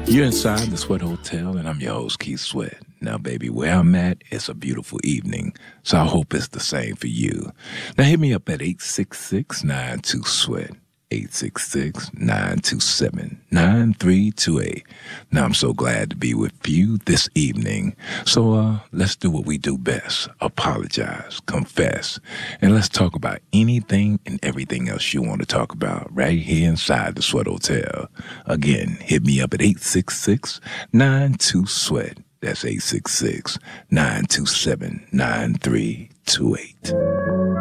You're inside the Sweat Hotel, and I'm your host, Keith Sweat. Now, baby, where I'm at, it's a beautiful evening, so I hope it's the same for you. Now, hit me up at 866-92-SWEAT, 866-927-9328. Now, I'm so glad to be with you this evening. So, let's do what we do best. Apologize, confess, and let's talk about anything and everything else you want to talk about right here inside the Sweat Hotel. Again, hit me up at 866-92-SWEAT. That's 866-927-9328.